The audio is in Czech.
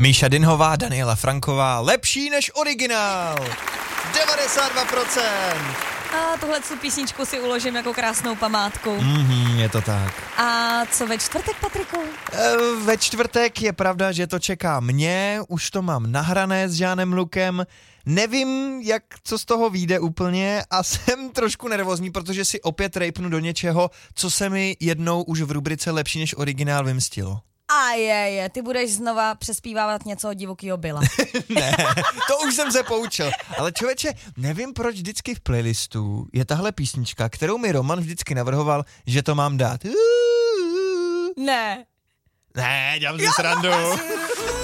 Míša Dinhová, Daniela Franková, lepší než originál. 92%. A tuhle písničku si uložím jako krásnou památku. Je to tak. A co ve čtvrtek, Patriku? Ve čtvrtek je pravda, že to čeká mě, už to mám nahrané s Žánem Lukem. Nevím, co z toho vyjde úplně a jsem trošku nervózní, protože si opět rejpnu do něčeho, co se mi jednou už v rubrice lepší než originál vymstilo. A ty budeš znova přespívávat něco od Divokýho Billa. Ne, to už jsem se poučil. Ale člověče, nevím, proč vždycky v playlistu je tahle písnička, kterou mi Roman vždycky navrhoval, že to mám dát. Ne. Ne, dělám si srandu.